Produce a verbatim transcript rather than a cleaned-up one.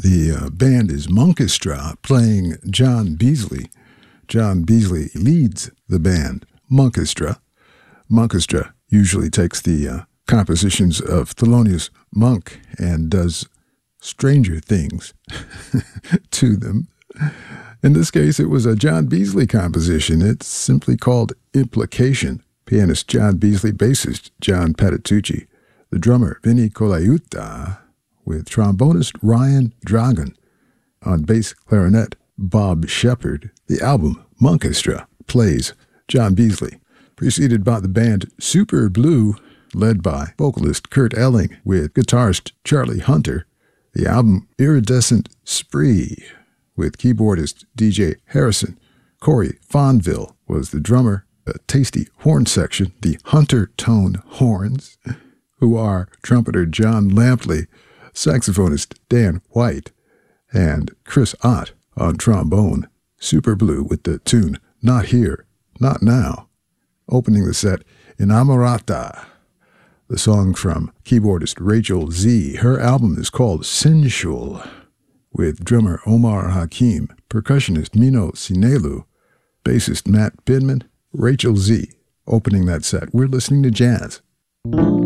The uh, band is Monkestra, playing John Beasley. John Beasley leads the band, Monkestra. Monkestra usually takes the uh, compositions of Thelonious Monk and does stranger things to them. In this case, it was a John Beasley composition. It's simply called Implication. Pianist John Beasley, bassist John Patitucci, the drummer Vinny Colaiuta, with trombonist Ryan Dragon, on bass clarinet Bob Shepard. The album, Monkestra, plays John Beasley, preceded by the band Super Blue, led by vocalist Kurt Elling with guitarist Charlie Hunter. The album Iridescent Spree, with keyboardist D J Harrison. Corey Fonville was the drummer. A tasty horn section, the Hunter Tone Horns, who are trumpeter John Lampley, saxophonist Dan White, and Chris Ott on trombone. Super Blue with the tune Not Here, Not Now. Opening the set, Inamorata, the song from keyboardist Rachel Z. Her album is called Sensual, with drummer Omar Hakim, percussionist Mino Sinelu, bassist Matt Bidman, Rachel Z. Opening that set. We're listening to jazz.